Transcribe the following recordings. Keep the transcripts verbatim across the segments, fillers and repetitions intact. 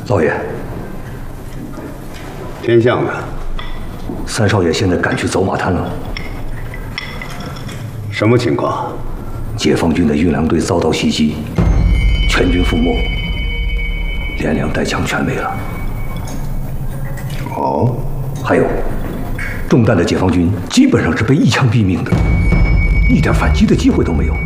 老爷， 天象呢？ 三少爷现在赶去走马滩了。 什么情况？ 解放军的运粮队遭到袭击，全军覆没，连粮带枪全没了。 哦， 还有，中弹的解放军基本上是被一枪毙命的，一点反击的机会都没有。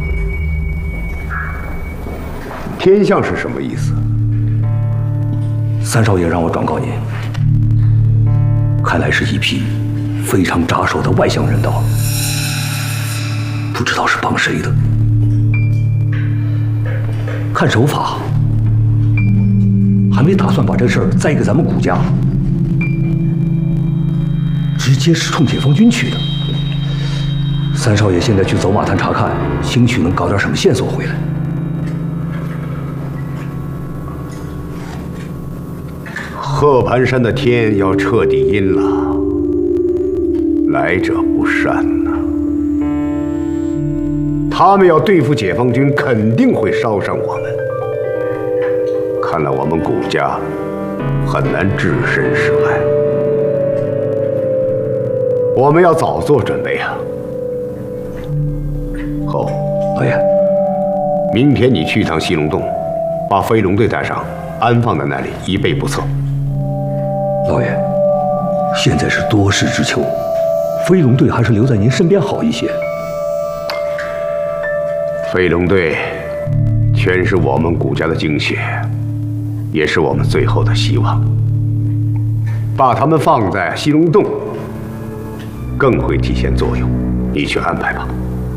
天象是什么意思？ 三少爷让我转告您，看来是一批非常扎手的外乡人刀，不知道是帮谁的。看手法，还没打算把这事儿栽给咱们谷家，直接是冲解放军去的。三少爷现在去走马滩查看，兴许能搞点什么线索回来。 鹤盘山的天要彻底阴了，来者不善呐！他们要对付解放军，肯定会烧伤我们。看来我们谷家很难置身事外，我们要早做准备啊！后， 老爷， 明天你去一趟西龙洞，把飞龙队带上，安放在那里，以备不测。 老爷，现在是多事之秋，飞龙队还是留在您身边好一些。 飞龙队全是我们谷家的精血，也是我们最后的希望。把他们放在西龙洞，更会体现作用。你去安排吧。